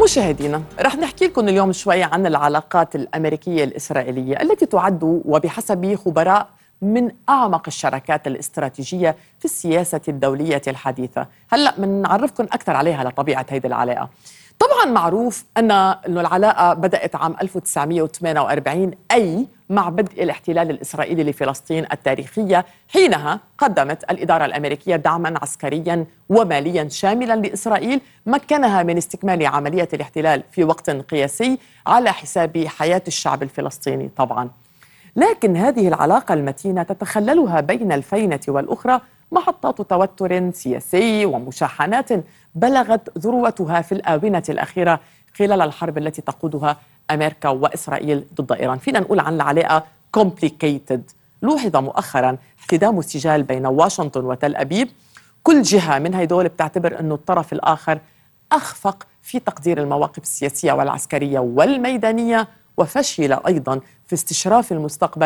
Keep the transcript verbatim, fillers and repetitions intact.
مشاهدينا، رح نحكي لكم اليوم شوي عن العلاقات الأمريكية الإسرائيلية التي تعد وبحسب خبراء من أعمق الشراكات الاستراتيجية في السياسة الدولية الحديثة. هلأ بنعرفكم أكثر عليها لطبيعة هذه العلاقة. طبعا معروف أن العلاقة بدأت عام ألف وتسعمئة وثمانية وأربعين، أي مع بدء الاحتلال الإسرائيلي لفلسطين التاريخية. حينها قدمت الإدارة الأمريكية دعما عسكريا وماليا شاملا لإسرائيل مكنها من استكمال عملية الاحتلال في وقت قياسي على حساب حياة الشعب الفلسطيني طبعا. لكن هذه العلاقة المتينة تتخللها بين الفينة والأخرى محطات توتر سياسي ومشاحنات بلغت ذروتها في الآونة الأخيرة خلال الحرب التي تقودها أمريكا وإسرائيل ضد إيران. فينا نقول عن العلاقة complicated. لوحظ مؤخرا احتدام السجال بين واشنطن وتل أبيب. كل جهة من هيدول بتعتبر أنه الطرف الآخر أخفق في تقدير المواقف السياسية والعسكرية والميدانية، وفشل أيضا في استشراف المستقبل